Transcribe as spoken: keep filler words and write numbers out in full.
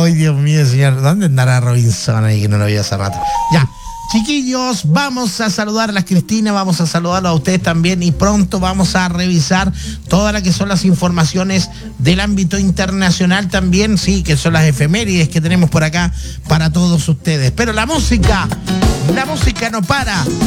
Ay, Dios mío, señor. ¿Dónde andará Robinson ahí que no lo veo hace rato? Ya. Chiquillos, vamos a saludar a las Cristina, vamos a saludarlos a ustedes también y pronto vamos a revisar todas las que son las informaciones del ámbito internacional también, sí, que son las efemérides que tenemos por acá para todos ustedes. Pero la música, la música no para.